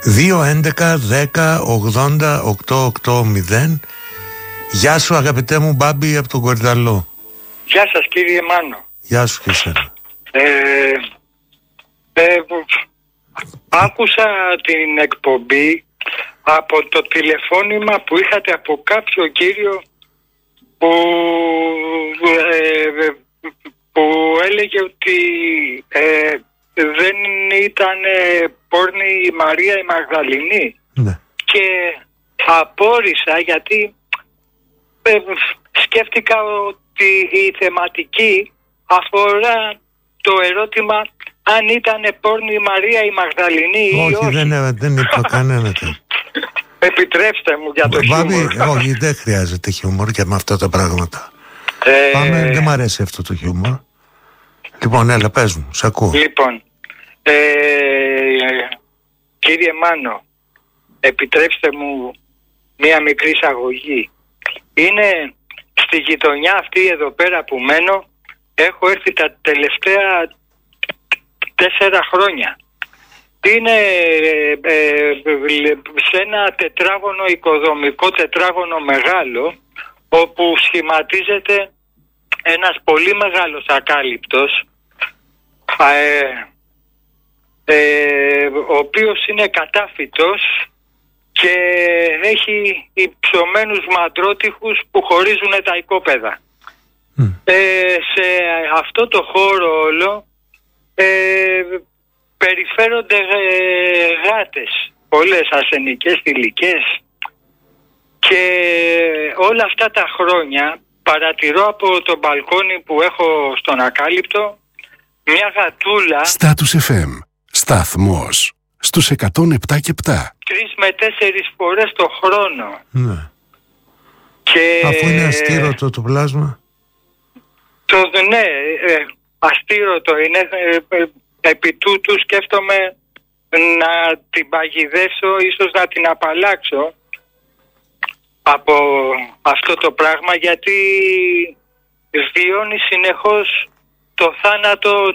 2-11-10-80-880. Γεια σου αγαπητέ μου Μπάμπη από τον Κορυδαλό. Γεια σας κύριε Μάνο. Γεια σου και εσένα. Άκουσα την εκπομπή από το τηλεφώνημα που είχατε από κάποιο κύριο που έλεγε ότι δεν ήταν πόρνη η Μαρία η Μαγδαληνή. Ναι. Και απόρρισα γιατί σκέφτηκα ότι η θεματική αφορά το ερώτημα αν ήταν πόρνη η Μαρία η Μαγδαληνή ή όχι. Όχι, δεν είπα κανένα. Επιτρέψτε μου για το χιούμορ. Όχι, δεν χρειάζεται χιούμορ και με αυτά τα πράγματα. Πάμε, δεν μ' αρέσει αυτό το χιούμορ. Λοιπόν, έλα, πες μου, σ' ακούω. Λοιπόν, κύριε Μάνο, επιτρέψτε μου μία μικρή εισαγωγή. Είναι στη γειτονιά αυτή εδώ πέρα που μένω, έχω έρθει τα τελευταία 4 χρόνια. Είναι σε ένα τετράγωνο, οικοδομικό τετράγωνο μεγάλο, όπου σχηματίζεται ένας πολύ μεγάλος ακάλυπτος, ο οποίος είναι κατάφυτος και έχει υψωμένους μαντρότυχους που χωρίζουν τα οικόπεδα. Σε αυτό το χώρο όλο περιφέρονται γάτες, πολλές ασθενικές, θηλυκές, και όλα αυτά τα χρόνια παρατηρώ από το μπαλκόνι που έχω στον ακάλυπτο μια γατούλα. Status FM, σταθμός στους 107 και 7. 3 με 4 φορές το χρόνο. Ναι. Και αφού είναι αστήρωτο το πλάσμα. Ναι, αστήρωτο είναι. Επί τούτου σκέφτομαι να την παγιδεύσω, ίσως να την απαλλάξω από αυτό το πράγμα, γιατί βιώνει συνεχώς το θάνατο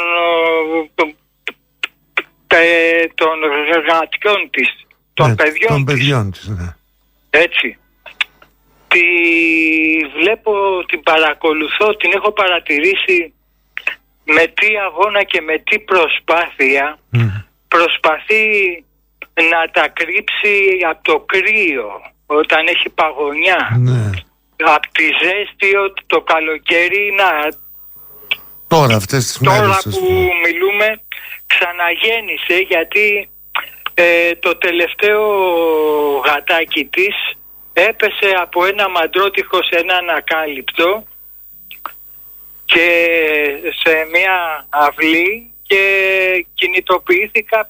των γατιών της, των παιδιών της. Ναι. Έτσι. Τη βλέπω, την παρακολουθώ, την έχω παρατηρήσει με τι αγώνα και με τι προσπάθεια προσπαθεί να τα κρύψει από το κρύο όταν έχει παγωνιά. Ναι. Από τη ζέστη το καλοκαίρι Τώρα αυτές τις μέρες. Τώρα που μιλούμε ξαναγέννησε, γιατί το τελευταίο γατάκι της έπεσε από ένα μαντρότυχο σε ένα ανακάλυπτο και σε μια αυλή και κινητοποιήθηκα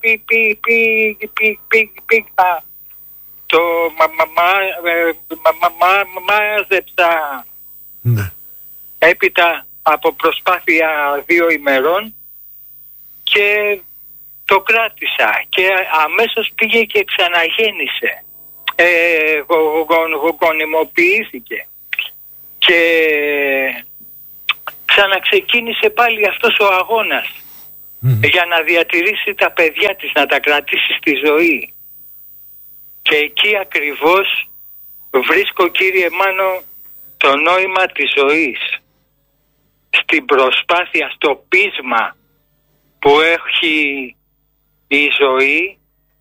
το μάζεψα. Ναι. Έπειτα από προσπάθεια 2 ημερών και το κράτησα και αμέσως πήγε και ξαναγέννησε, γονιμοποιήθηκε και ξαναξεκίνησε πάλι αυτός ο αγώνας για να διατηρήσει τα παιδιά της, να τα κρατήσει στη ζωή. Και εκεί ακριβώς βρίσκω, κύριε Μάνο, το νόημα της ζωής. Στην προσπάθεια, στο πείσμα που έχει η ζωή